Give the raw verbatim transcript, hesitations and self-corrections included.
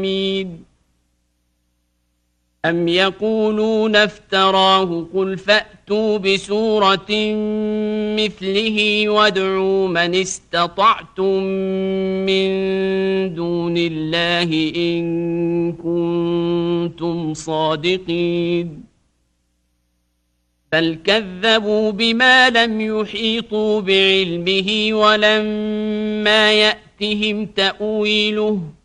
أم يقولون افتراه قل فأتوا بسورة مثله وادعوا من استطعتم من دون الله إن كنتم صادقين بل كذبوا بما لم يحيطوا بعلمه ولما يأتهم تأويله